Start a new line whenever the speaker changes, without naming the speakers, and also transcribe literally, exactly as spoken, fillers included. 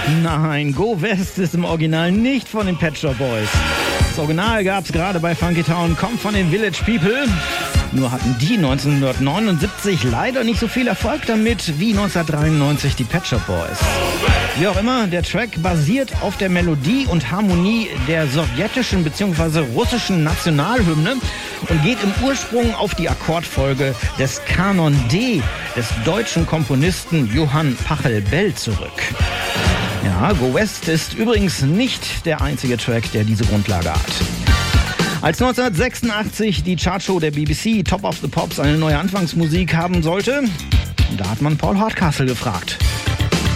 Nein, Go West ist im Original nicht von den Pet Shop Boys. Das Original gab's gerade bei Funky Town, kommt von den Village People. Nur hatten die neunzehnhundertneunundsiebzig leider nicht so viel Erfolg damit wie neunzehnhundertdreiundneunzig die Pet Shop Boys. Wie auch immer, der Track basiert auf der Melodie und Harmonie der sowjetischen bzw. russischen Nationalhymne und geht im Ursprung auf die Akkordfolge des Kanon D des deutschen Komponisten Johann Pachelbel zurück. Ja, Go West ist übrigens nicht der einzige Track, der diese Grundlage hat. Als neunzehnhundertsechsundachtzig die Chartshow der B B C Top of the Pops eine neue Anfangsmusik haben sollte, da hat man Paul Hardcastle gefragt.